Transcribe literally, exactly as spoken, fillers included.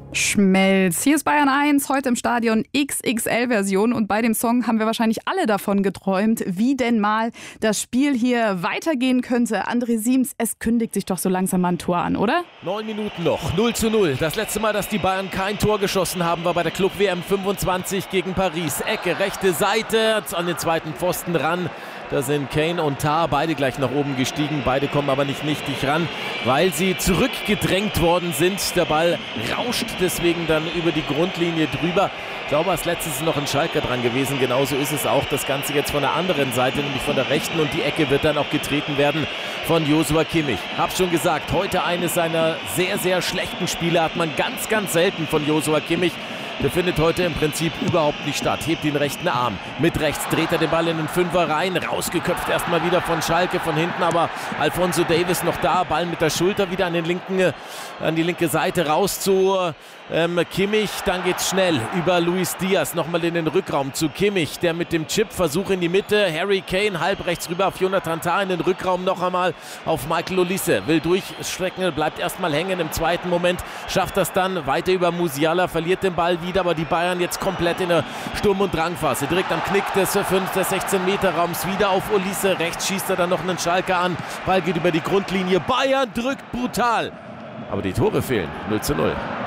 Schmelz. Hier ist Bayern eins, heute im Stadion X X L-Version. Und bei dem Song haben wir wahrscheinlich alle davon geträumt, wie denn mal das Spiel hier weitergehen könnte. André Siems, es kündigt sich doch so langsam mal ein Tor an, oder? Neun Minuten noch, null zu null. Das letzte Mal, dass die Bayern kein Tor geschossen haben, war bei der Club-W M fünfundzwanzig gegen Paris. Ecke, rechte Seite, an den zweiten Pfosten ran. Da sind Kane und Tah beide gleich nach oben gestiegen. Beide kommen aber nicht nichtig ran, weil sie zurückgedrängt worden sind. Der Ball rauscht deswegen dann über die Grundlinie drüber. Ich glaube, als letztes ist noch ein Schalker dran gewesen. Genauso ist es auch. Das Ganze jetzt von der anderen Seite, nämlich von der rechten. Und die Ecke wird dann auch getreten werden von Joshua Kimmich. Hab's schon gesagt, heute eines seiner sehr, sehr schlechten Spiele hat man ganz, ganz selten von Joshua Kimmich. Der findet heute im Prinzip überhaupt nicht statt. Hebt den rechten Arm. Mit rechts dreht er den Ball in den Fünfer rein. Rausgeköpft erstmal wieder von Schalke von hinten. Aber Alphonso Davies noch da. Ball mit der Schulter wieder an, den linken, an die linke Seite raus zu ähm, Kimmich. Dann geht's schnell über Luis Diaz. Nochmal in den Rückraum zu Kimmich. Der mit dem Chip-Versuch in die Mitte. Harry Kane halb rechts rüber auf Jonathan Tah. In den Rückraum noch einmal auf Michael Olise. Will durchstrecken. Bleibt erstmal hängen im zweiten Moment. Schafft das dann weiter über Musiala. Verliert den Ball wieder. Aber die Bayern jetzt komplett in der Sturm- und Drangphase. Direkt am Knick des fünf, des sechzehn Meter Raums wieder auf Olise. Rechts schießt er dann noch einen Schalker an. Ball geht über die Grundlinie. Bayern drückt brutal. Aber die Tore fehlen. null zu null.